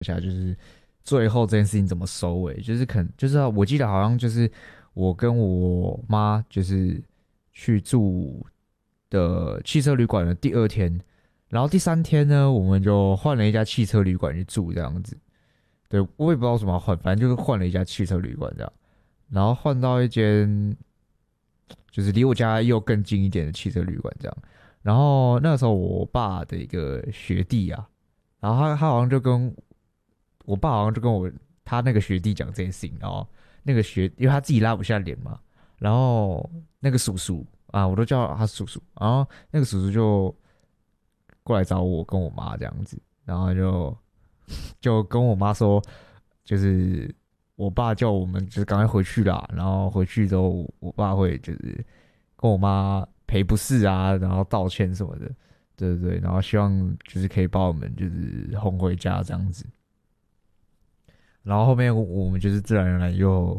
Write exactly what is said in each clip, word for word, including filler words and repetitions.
下，就是最后这件事情怎么收尾，就是可能就是我记得好像就是我跟我妈就是去住的汽车旅馆的第二天，然后第三天呢，我们就换了一家汽车旅馆去住这样子。对，我也不知道为什么要换，反正就是换了一家汽车旅馆这样，然后换到一间就是离我家又更近一点的汽车旅馆这样。然后那个时候我爸的一个学弟啊，然后他他好像就跟我爸好像就跟我他那个学弟讲这件事情，然后那个学因为他自己拉不下脸嘛，然后那个叔叔啊，我都叫他叔叔，然后那个叔叔就过来找我跟我妈这样子，然后就就跟我妈说，就是我爸叫我们就是赶快回去啦，然后回去之后我爸会就是跟我妈赔不是啊，然后道歉什么的，对对对，然后希望就是可以把我们就是哄回家这样子，然后后面我们就是自然而然又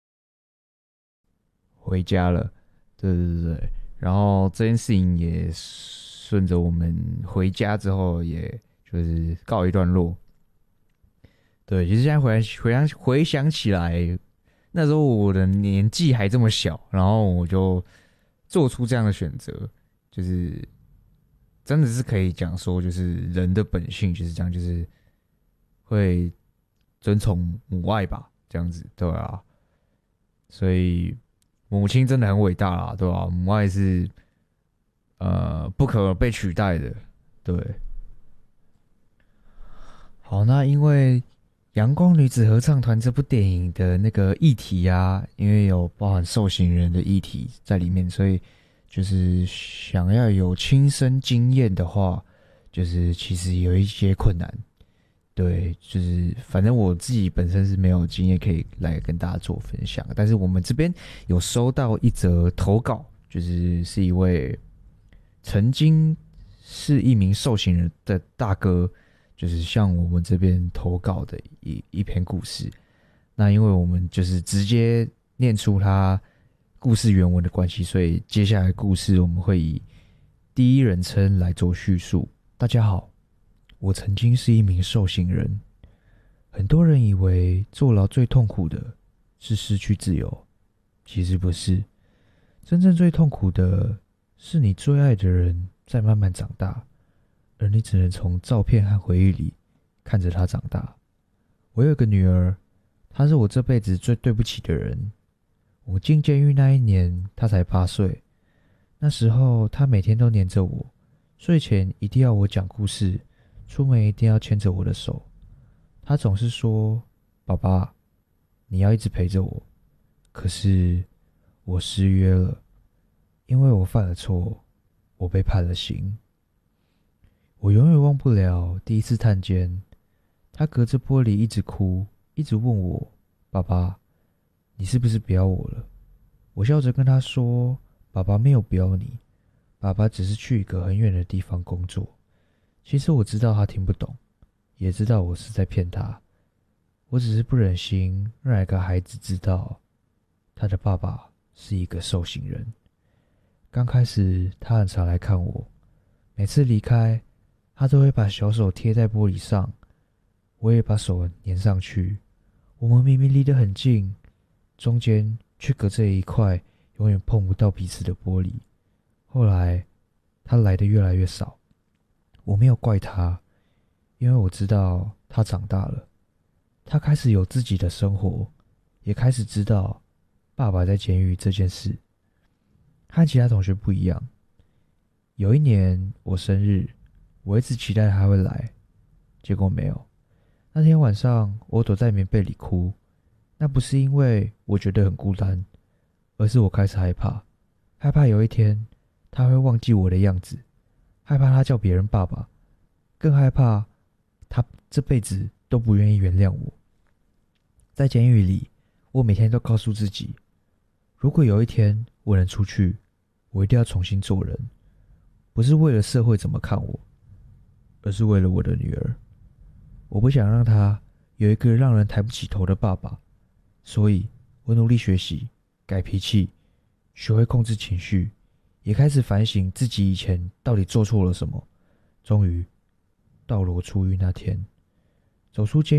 回家了，对对对对，然后这件事情也顺着我们回家之后，也就是告一段落。对，其实现在回想回想回想起来，那时候我的年纪还这么小，然后我就做出这样的选择，就是真的是可以讲说，就是人的本性就是这样，就是会遵从母爱吧，这样子，对啊，所以母亲真的很伟大啦，对吧、母爱是呃不可被取代的，对。好，那因为《阳光女子合唱团》这部电影的那个议题啊，因为有包含受刑人的议题在里面，所以就是想要有亲身经验的话，就是其实有一些困难。对，就是反正我自己本身是没有经验可以来跟大家做分享，但是我们这边有收到一则投稿，就是是一位曾经是一名受刑人的大哥，就是向我们这边投稿的一一篇故事。那因为我们就是直接念出他故事原文的关系，所以接下来故事我们会以第一人称来做叙述。大家好，我曾经是一名受刑人。很多人以为坐牢最痛苦的是失去自由，其实不是。真正最痛苦的是你最爱的人在慢慢长大，而你只能从照片和回忆里看着他长大。我有个女儿，她是我这辈子最对不起的人。我进监狱那一年，她才八岁。那时候，她每天都黏着我，睡前一定要我讲故事，出门一定要牵着我的手。她总是说：“爸爸，你要一直陪着我。”可是我失约了，因为我犯了错，我被判了刑。我永远忘不了第一次探监，他隔着玻璃一直哭，一直问我：“爸爸，你是不是不要我了？”我笑着跟他说：“爸爸没有不要你，爸爸只是去一个很远的地方工作。”其实我知道他听不懂，也知道我是在骗他。我只是不忍心让一个孩子知道，他的爸爸是一个受刑人。刚开始，他很常来看我，每次离开，他都会把小手贴在玻璃上，我也把手粘上去。我们明明离得很近，中间却隔着一块永远碰不到彼此的玻璃。后来，他来的越来越少，我没有怪他，因为我知道他长大了，他开始有自己的生活，也开始知道爸爸在监狱这件事。和其他同学不一样，有一年我生日，我一直期待他会来，结果没有。那天晚上，我躲在棉被里哭，那不是因为我觉得很孤单，而是我开始害怕，害怕有一天他会忘记我的样子，害怕他叫别人爸爸，更害怕他这辈子都不愿意原谅我。在监狱里，我每天都告诉自己，如果有一天我能出去，我一定要重新做人，不是为了社会怎么看我，而是为了我的女儿。我不想让她有一个让人抬不起头的爸爸，所以我努力学习，改脾气，学会控制情绪，也开始反省自己以前到底做错了什么。终于到了我出狱那天， 走出监